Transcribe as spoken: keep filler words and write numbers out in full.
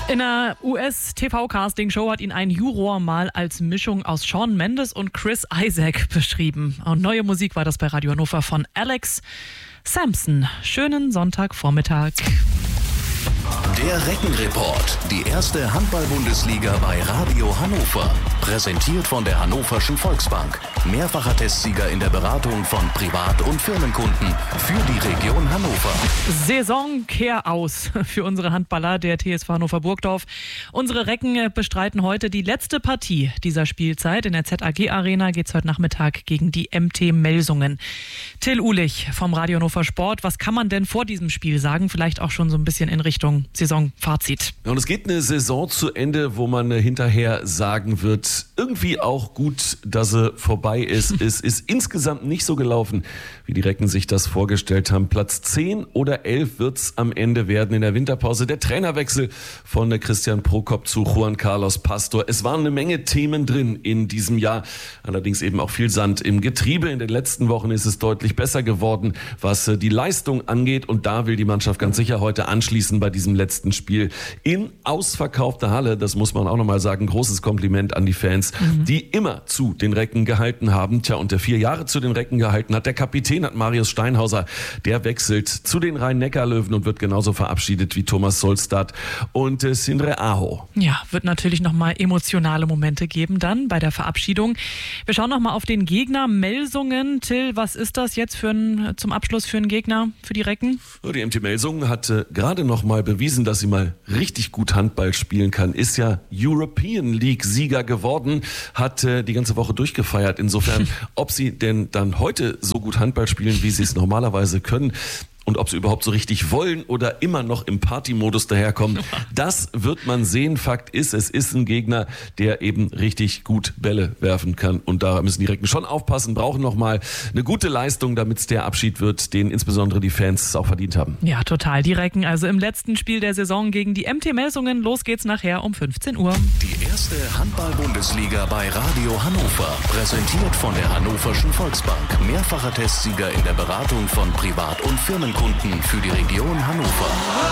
In einer U S-T V-Casting-Show hat ihn ein Juror mal als Mischung aus Shawn Mendes und Chris Isaak beschrieben. Und neue Musik war das bei Radio Hannover von Alex Sampson. Schönen Sonntagvormittag. Der Reckenreport, die erste Handball-Bundesliga bei Radio Hannover. Präsentiert von der Hannoverschen Volksbank. Mehrfacher Testsieger in der Beratung von Privat- und Firmenkunden für die Region Hannover. Saisonkehr aus für unsere Handballer der T S V Hannover Burgdorf. Unsere Recken bestreiten heute die letzte Partie dieser Spielzeit. In der Z A G-Arena geht es heute Nachmittag gegen die M T Melsungen. Till Uhlich vom Radio Hannover Sport. Was kann man denn vor diesem Spiel sagen? Vielleicht auch schon so ein bisschen in Richtung Saisonfazit. Und es geht eine Saison zu Ende, wo man hinterher sagen wird, irgendwie auch gut, dass sie vorbei ist. Es ist insgesamt nicht so gelaufen, wie die Recken sich das vorgestellt haben. Platz zehn oder elf wird es am Ende werden in der Winterpause. Der Trainerwechsel von Christian Prokop zu Juan Carlos Pastor. Es waren eine Menge Themen drin in diesem Jahr. Allerdings eben auch viel Sand im Getriebe. In den letzten Wochen ist es deutlich besser geworden, was die Leistung angeht. Und da will die Mannschaft ganz sicher heute anschließen bei diesem letzten Spiel in ausverkaufter Halle. Das muss man auch nochmal sagen. Großes Kompliment an die Fans, mhm. die immer zu den Recken gehalten haben. Tja, und der vier Jahre zu den Recken gehalten hat, der Kapitän hat Marius Steinhauser. Der wechselt zu den Rhein-Neckar-Löwen und wird genauso verabschiedet wie Thomas Solstad und äh, Sindre Aho. Ja, wird natürlich nochmal emotionale Momente geben dann bei der Verabschiedung. Wir schauen nochmal auf den Gegner Melsungen. Till, was ist das jetzt für ein, zum Abschluss für einen Gegner für die Recken? Die M T Melsungen hat äh, gerade nochmal bewiesen, dass sie mal richtig gut Handball spielen kann. Ist ja European League-Sieger geworden, hat äh, die ganze Woche durchgefeiert. Insofern, ob sie denn dann heute so gut Handball spielen, wie sie es normalerweise können, und ob sie überhaupt so richtig wollen oder immer noch im Partymodus daherkommen, das wird man sehen. Fakt ist, es ist ein Gegner, der eben richtig gut Bälle werfen kann. Und da müssen die Recken schon aufpassen, brauchen nochmal eine gute Leistung, damit es der Abschied wird, den insbesondere die Fans auch verdient haben. Ja, total. Die Recken also im letzten Spiel der Saison gegen die M T Melsungen. Los geht's nachher um fünfzehn Uhr. Die erste Handball-Bundesliga bei Radio Hannover. Präsentiert von der Hannoverschen Volksbank. Mehrfacher Testsieger in der Beratung von Privat- und Firmenkunden für die Region Hannover.